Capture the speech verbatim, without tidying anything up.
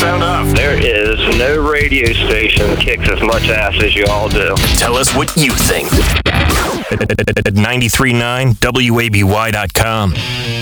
sound up. There is no radio station that kicks as much ass as you all do. Tell us what you think at ninety-three point nine W A B Y dot com.